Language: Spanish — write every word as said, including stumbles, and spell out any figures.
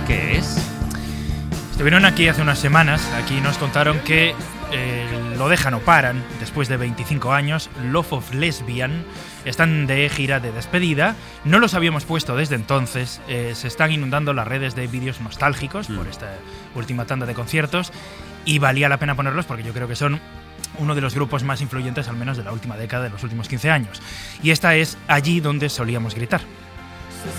¿Qué es? Estuvieron aquí hace unas semanas, aquí nos contaron que eh, Lo dejan o paran, después de veinticinco años, Love of Lesbian, están de gira de despedida, no los habíamos puesto desde entonces, eh, se están inundando las redes de vídeos nostálgicos mm. por esta última tanda de conciertos y valía la pena ponerlos porque yo creo que son uno de los grupos más influyentes al menos de la última década, de los últimos quince años. Y esta es Allí donde solíamos gritar.